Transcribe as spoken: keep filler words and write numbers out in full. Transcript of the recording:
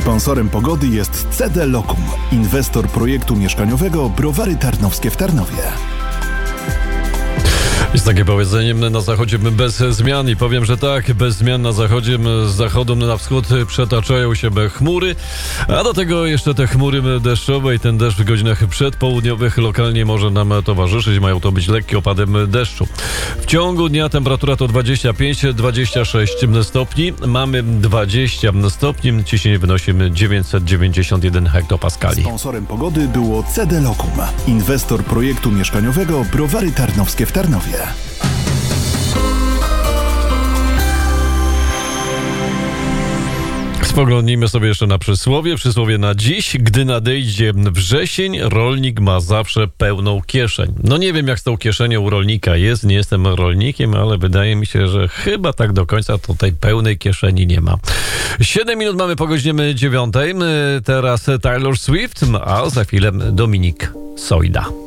Sponsorem pogody jest C D Lokum, inwestor projektu mieszkaniowego Browary Tarnowskie w Tarnowie. Jest takie powiedzenie, na zachodzie bez zmian i powiem, że tak, bez zmian na zachodzie, z zachodu na wschód przetaczają się chmury, a do tego jeszcze te chmury deszczowe i ten deszcz w godzinach przedpołudniowych lokalnie może nam towarzyszyć, mają to być lekkie opady deszczu. W ciągu dnia temperatura to dwadzieścia pięć do dwudziestu sześciu stopni, mamy dwadzieścia stopni, ciśnienie wynosi dziewięćset dziewięćdziesiąt jeden hektopaskali. Sponsorem pogody było C D Lokum, inwestor projektu mieszkaniowego Browary Tarnowskie w Tarnowie. Spoglądnijmy sobie jeszcze na przysłowie. Przysłowie na dziś. Gdy nadejdzie wrzesień, rolnik ma zawsze pełną kieszeń. No nie wiem, jak z tą kieszenią u rolnika jest. Nie jestem rolnikiem, ale wydaje mi się, że chyba tak do końca tutaj pełnej kieszeni nie ma. Siedem minut mamy po godzinie dziewiątej. Teraz Taylor Swift, a za chwilę Dominik Sojda.